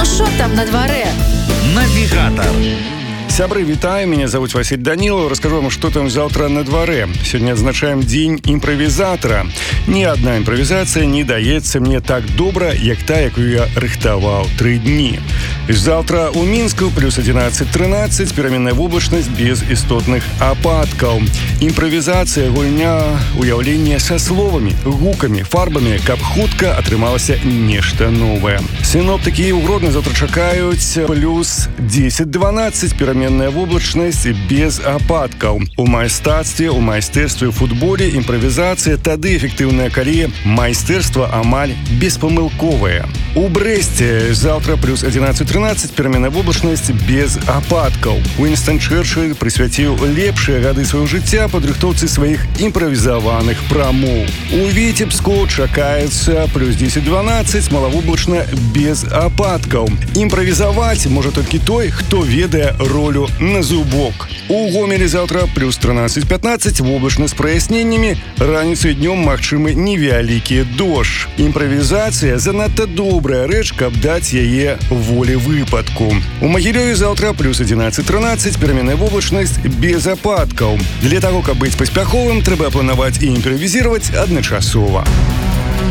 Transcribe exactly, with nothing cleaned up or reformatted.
Ну що там на дворе? Навигатор. Сябры, вітаю, меня зовут Василь Данилов. Расскажу вам, что там завтра на дворе. Сегодня отзначаем День импровизатора. Ни одна импровизация не даецца мне так добра, як та, якую я рыхтаваў тры дні. Завтра у Мінску плюс одиннадцать тринадцать, пераменная воблачнасць без істотных ападкаў. Імправізацыя, гульня, уяўленне са словамі, гукамі, фарбамі, каб хутка атрымалася нешта новае. Синоптики ў Гродно завтра чакаюць плюс десять дванадцать, пераменная воблачнасць без ападкаў. У майстацтве, у майстэрстве, у футболе імправізацыя тады эфектыўная, калі майстэрства амаль беспамылковае. У Брэсце завтра плюс одиннадцать тринадцать, пераменная воблачнасць без ападкаў. Уинстон Черчилль прысвяціў лепшыя гады свайго жыцця падрыхтоўцы сваіх імправізаваных прамоў. У Віцебску чакаецца плюс десять дванадцать, малавоблачна без ападкаў. Імправізаваць можа толькі той, хто ведае ролю на зубок. У Гомелі завтра плюс тринадцать пятнадцать, воблачна з праясненнямі, раніцай і днём магчымы невялікі дождж. Імправізацыя занадта добрая рэч, каб даць яе волі выпадку. У Магілёве завтра плюс одиннадцать тринадцать, пераменная воблачнасць без ападкаў. Для таго, каб быць паспяховым, трэба планаваць і імправізировать адначасова.